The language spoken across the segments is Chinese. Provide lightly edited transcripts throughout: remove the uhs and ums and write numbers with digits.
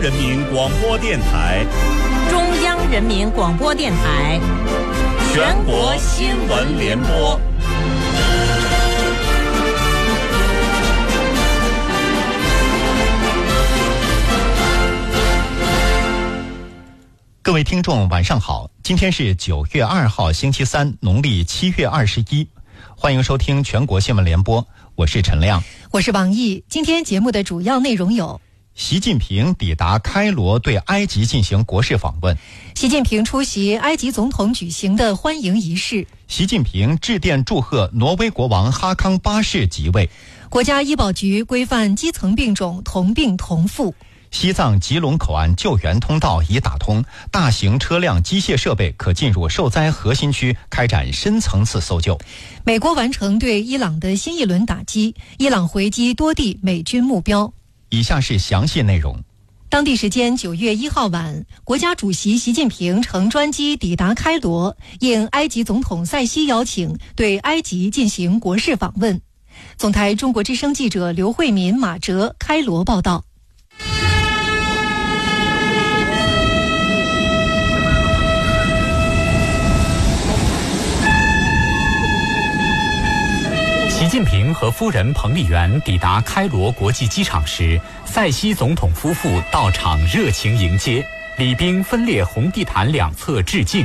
人民广播电台， 中央人民广播电台， 全国新闻联播。 各位听众晚上好，今天是9月2号星期三，农历7月21，欢迎收听全国新闻联播，我是陈亮， 我是王毅。今天节目的主要内容有： 习近平抵达开罗，对埃及进行国事访问； 习近平出席埃及总统举行的欢迎仪式； 习近平致电祝贺挪威国王哈康8世即位； 国家医保局规范基层病种同病同付； 西藏吉隆口岸救援通道已打通，大型车辆机械设备可进入受灾核心区开展深层次搜救； 美国完成对伊朗的新一轮打击，伊朗回击多地美军目标。 以下是详细内容。 当地时间9月1号晚，国家主席习近平乘专机抵达开罗，应埃及总统塞西邀请，对埃及进行国事访问。总台中国之声记者刘慧敏、马哲开罗报道。 习近平和夫人彭丽媛抵达开罗国际机场时，塞西总统夫妇到场热情迎接，礼宾分列红地毯两侧致敬。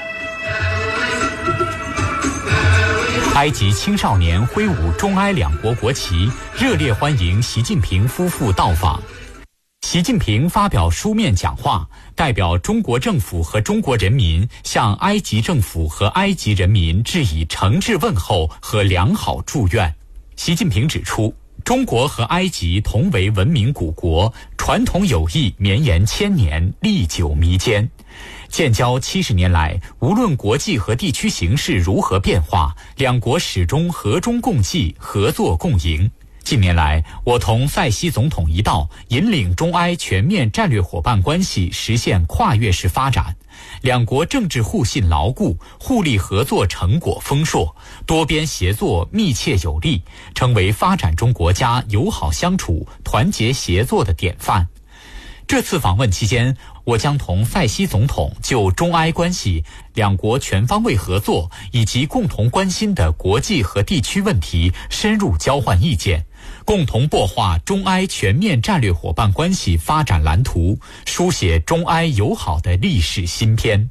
埃及青少年挥舞中埃两国国旗，热烈欢迎习近平夫妇到访。习近平发表书面讲话，代表中国政府和中国人民向埃及政府和埃及人民致以诚挚问候和良好祝愿。习近平指出，中国和埃及同为文明古国，传统友谊绵延千年，历久弥坚。建交70年来，无论国际和地区形势如何变化，两国始终和衷共济，合作共赢。近年来，我同塞西总统一道，引领中埃全面战略伙伴关系实现跨越式发展，两国政治互信牢固，互利合作成果丰硕，多边协作密切有力，成为发展中国家友好相处、团结协作的典范。这次访问期间，我将同塞西总统就中埃关系、两国全方位合作以及共同关心的国际和地区问题深入交换意见，共同擘画中埃全面战略伙伴关系发展蓝图，书写中埃友好的历史新篇。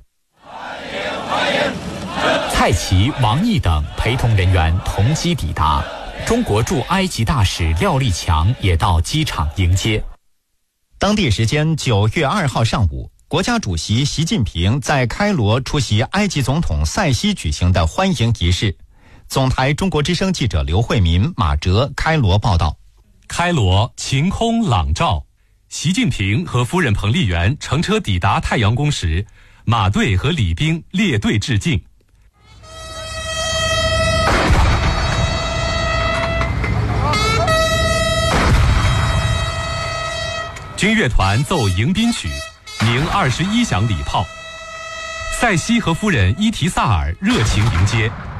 蔡奇、王毅等陪同人员同机抵达，中国驻埃及大使廖立强也到机场迎接。 当地时间9月2号上午，国家主席习近平在开罗出席埃及总统塞西举行的欢迎仪式。总台中国之声记者刘慧民、马哲开罗报道。 开罗晴空朗照，习近平和夫人彭丽媛乘车抵达太阳宫时，马队和礼宾列队致敬。军乐团奏迎宾曲，鸣21响礼炮。塞西和夫人伊提萨尔热情迎接，